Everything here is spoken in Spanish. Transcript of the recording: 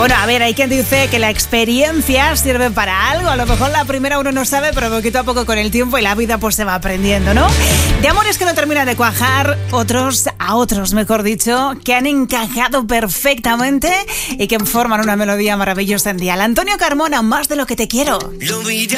Bueno, a ver, hay quien dice que la experiencia sirve para algo. A lo mejor la primera uno no sabe, pero poquito a poco con el tiempo y la vida pues se va aprendiendo, ¿no? De amores que no terminan de cuajar, otros, mejor dicho, que han encajado perfectamente y que forman una melodía maravillosa en día. Antonio Carmona, Más de lo que te quiero.